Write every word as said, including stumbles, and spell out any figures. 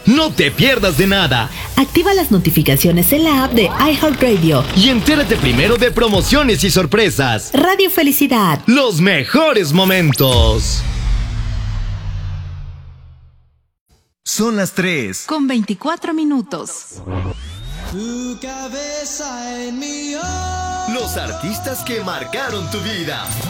No te pierdas de nada. Activa las notificaciones en la app de iHeartRadio Y entérate primero de promociones y sorpresas. Radio Felicidad. Los mejores momentos. Son las tres. Con veinticuatro minutos. Tu cabeza en mi ojo. Los artistas que marcaron tu vida.